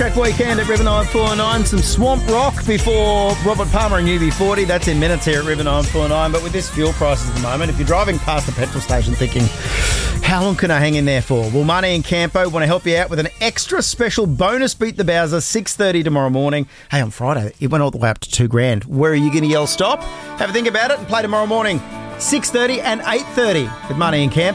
Track weekend at River 949. Some Swamp Rock before Robert Palmer and UB40. That's in minutes here at River 949. But with this fuel prices at the moment, if you're driving past the petrol station thinking, how long can I hang in there for? Well, Money and Campo want to help you out with an extra special bonus Beat the Bowser, 6:30 tomorrow morning. Hey, on Friday, it went all the way up to $2,000. Where are you going to yell stop? Have a think about it and play tomorrow morning, 6:30 and 8:30 with Money and Campo.